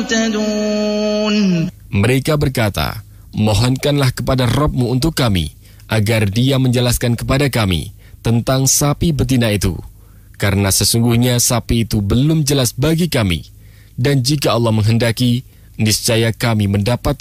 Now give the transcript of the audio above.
Mereka berkata, mohonkanlah kepada Rabb-Mu untuk kami, agar Dia menjelaskan kepada kami tentang sapi betina itu. Karena sesungguhnya sapi itu belum jelas bagi kami. Dan jika Allah menghendaki, niscaya kami mendapatkan